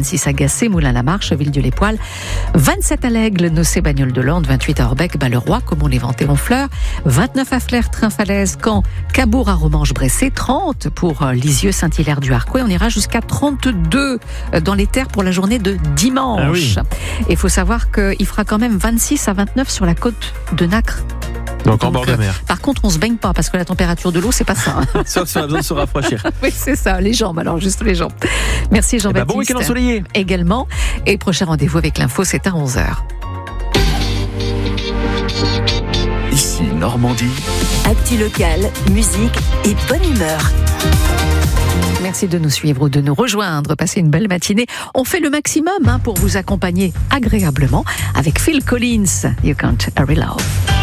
26 à Gassé, Moulins-la-Marche, Villedieu-les-Poils, 27 à l'Aigle, Nocé, Bagnoles-de-Lande, 28 à Orbec, Balleroy, Caumont-les-Vents, Honfleur, 29 à Flers, Trin-Falaise, Caen, Cabourg, Aromanche-Bressé, 30 pour Lisieux, Saint-Hilaire-du-Harcouët. On ira jusqu'à 32 dans les terres pour la journée de dimanche. Ah oui. Et il faut savoir qu'il fera quand même 26 à 29 sur la côte de Nacre. Donc en bord de mer. Par contre, on se baigne pas parce que la température de l'eau, c'est pas ça. Sauf si on a besoin de se rafraîchir. Oui, c'est ça, les jambes, alors juste les jambes. Merci Jean-Baptiste. Bon week-end ensoleillé. Également. Et prochain rendez-vous avec l'info, c'est à 11h. Ici Normandie. Actu locale, musique et bonne humeur. Merci de nous suivre ou de nous rejoindre. Passez une belle matinée. On fait le maximum pour vous accompagner agréablement avec Phil Collins. You Can't Hurry Love.